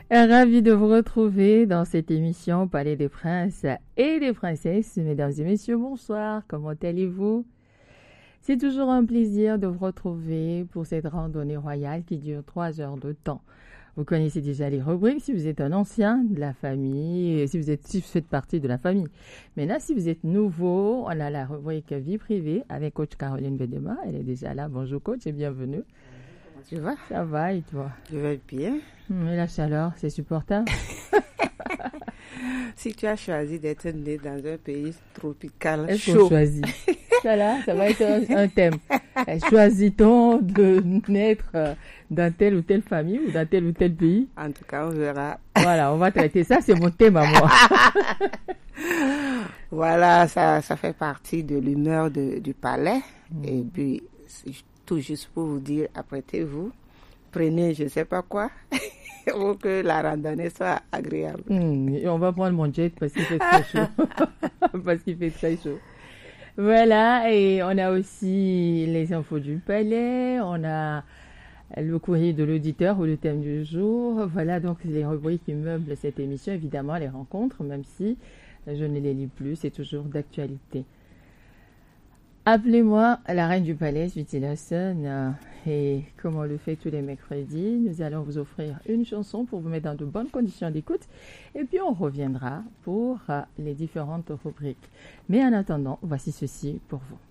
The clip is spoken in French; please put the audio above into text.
Ravi de vous retrouver dans cette émission Palais des Princes et des Princesses. Mesdames et messieurs, bonsoir. Comment allez-vous? C'est toujours un plaisir de vous retrouver pour cette randonnée royale qui dure 3 heures de temps. Vous connaissez déjà les rubriques si vous êtes un ancien de la famille, si vous faites partie de la famille. Maintenant, si vous êtes nouveau, on a la rubrique vie privée avec coach Caroline Bedema. Elle est déjà là. Bonjour coach et bienvenue. Tu vas? Ça va et toi? Je vais bien. Et la chaleur, c'est supportable? Si tu as choisi d'être né dans un pays tropical Est-ce chaud. qu'on choisit? Ça là, ça va être un thème. Choisit-on de naître dans telle ou telle famille ou dans tel ou tel pays? En tout cas, on verra. Voilà, on va traiter ça, c'est mon thème à moi. Voilà, ça fait partie de l'humeur du palais. Et puis, tout juste pour vous dire, apprêtez-vous, prenez je ne sais pas quoi, pour que la randonnée soit agréable. Et on va prendre mon jet parce qu'il fait très chaud. Parce qu'il fait très chaud. Voilà, et on a aussi les infos du palais, on a le courrier de l'auditeur ou le thème du jour. Voilà donc les rubriques qui meublent cette émission, évidemment les rencontres, même si je ne les lis plus, c'est toujours d'actualité. Appelez-moi la reine du palais, Judy Lawson, et comme on le fait tous les mercredis, nous allons vous offrir une chanson pour vous mettre dans de bonnes conditions d'écoute, et puis on reviendra pour les différentes rubriques. Mais en attendant, voici ceci pour vous.